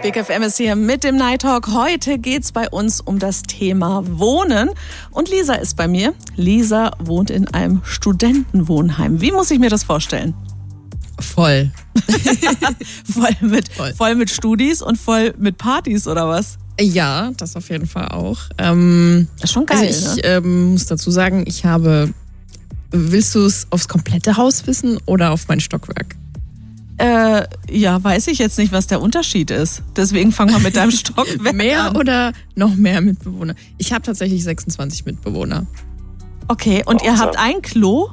Big FM ist hier mit dem Night Talk. Heute geht's bei uns um das Thema Wohnen. Und Lisa ist bei mir. Lisa wohnt in einem Studentenwohnheim. Wie muss ich mir das vorstellen? Voll. voll mit Studis und voll mit Partys oder was? Ja, das auf jeden Fall auch. Das ist schon geil, also ich muss dazu sagen, willst du es aufs komplette Haus wissen oder auf mein Stockwerk? Ja, weiß ich jetzt nicht, was der Unterschied ist. Deswegen fangen wir mit deinem Stockwerk mehr an. Oder noch mehr Mitbewohner? Ich habe tatsächlich 26 Mitbewohner. Okay, und ihr habt ein Klo?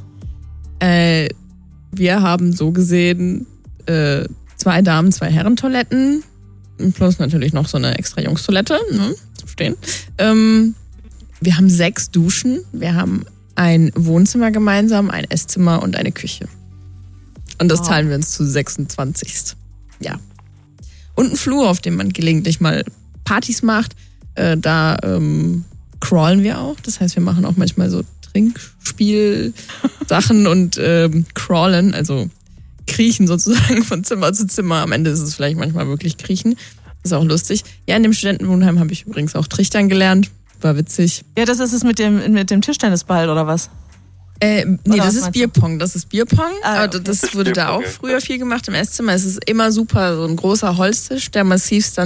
Wir haben so gesehen 2 Damen-, 2 Herrentoiletten. Plus natürlich noch so eine extra Jungstoilette. Ne? Verstehen. Wir haben 6 Duschen. Wir haben ein Wohnzimmer gemeinsam, ein Esszimmer und eine Küche. Und das teilen wir uns zu 26. Ja. Und ein Flur, auf dem man gelegentlich mal Partys macht. Da crawlen wir auch. Das heißt, wir machen auch manchmal so Trinkspiel-Sachen und crawlen, also kriechen sozusagen von Zimmer zu Zimmer. Am Ende ist es vielleicht manchmal wirklich kriechen. Ist auch lustig. Ja, in dem Studentenwohnheim habe ich übrigens auch Trichtern gelernt. War witzig. Ja, das ist es mit dem Tischtennisball oder was? Nee, das ist Bierpong. Das ist Bierpong. Ah, okay. Das wurde da auch früher viel gemacht im Esszimmer. Es ist immer super, so ein großer Holztisch, der massivst dann